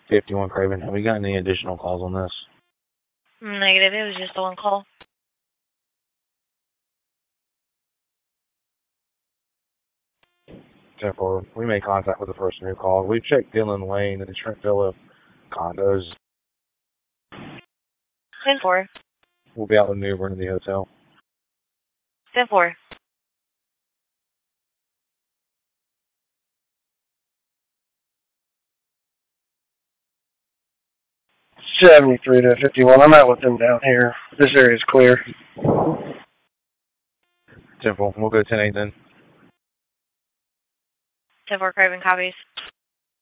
51 Craven. Have we got any additional calls on this? Negative. It was just the one call. 10-4. We made contact with the person who called. We've checked Dillon Lane and the Trent Villa condos. 10-4. We'll be out with New Bern in the hotel. 10-4. '73 to 51. I'm out with them down here. This area is clear. 10-4. We'll go 10-8 then. 10-4 Craven copies.